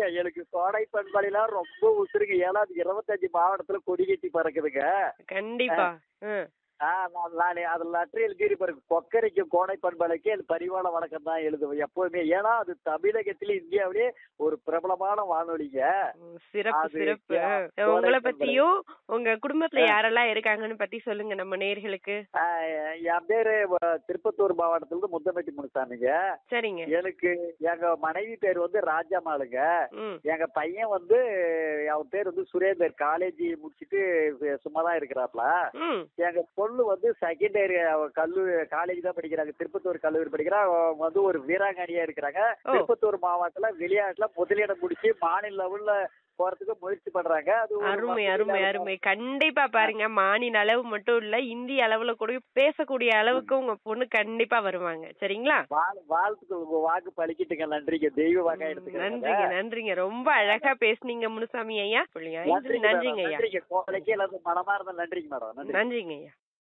எனக்கு கோடை பண்பாளிலாம் ரொம்ப உசுருங்க. ஏன்னா அது 25 மாவட்டத்துல கொடி கட்டி பறக்குதுங்க. கண்டிப்பா. நானு அதுல லெட்டர் எழுதி பாருங்க. கொக்கரைக்கும் கோடை பண்பாளைக்கு அது பரிவான வணக்கம் தான் எழுதுவேன் எப்பவுமே. ஏன்னா அது தமிழகத்திலே இந்தியாவிலே ஒரு பிரபலமான வானொலிங்க. சிறப்பு அது சிறப்பு. கோடை உங்களை பண்பலை. பத்தியும் உங்க குடும்பத்துல யாரெல்லாம் இருக்காங்கன்னு பத்தி சொல்லுங்க நம்ம நேயர்களுக்கு. என் பேரு திருப்பத்தூர் மாவட்டத்துல இருந்து முத்தமிட்டி முனுசாமிங்க. சரிங்க. எனக்கு எங்க மனைவி பேர் வந்து ராஜாமாளுங்க. எங்க பையன் வந்து அவன் பேர் வந்து சுரேந்தர். காலேஜ் முடிச்சிட்டு சும்மாதான் இருக்கிறாப்ல. எங்க பொண்ணு வந்து செகண்ட் இயர் கல்லூரி காலேஜ் தான் படிக்கிறாங்க. திருப்பத்தூர் கல்லூரி படிக்கிறாங்க. அவங்க வந்து ஒரு வீராங்கனையா இருக்கிறாங்க. திருப்பத்தூர் மாவட்டத்துல விளையாட்டுல முதலிடம் முடிச்சு மாநில லெவல்ல போறதுக்கு முயற்சி பண்றாங்க. அது அருமை அருமை அருமை. கண்டிப்பா பாருங்க, மாநில அளவு மட்டும் இல்ல, இந்திய அளவுல கூட பேசக்கூடிய அளவுக்கு உங்க பொண்ணு கண்டிப்பா வருவாங்க. சரிங்களா? வாழ்த்துக்கள். உங்க வாக்கு பழிக்கிட்டுங்க. நன்றிங்க. தெய்வ வாக்கா எடுத்துக்கிறேன். நன்றிங்க நன்றிங்க. ரொம்ப அழகா பேசுனீங்க முனுசாமி ஐயா. நன்றிங்க ஐயா. நன்றிங்க. கோலைக்கு எல்லாரும் மனமார்ந்த நன்றிங்க மேடம். நன்றிங்க ஐயா.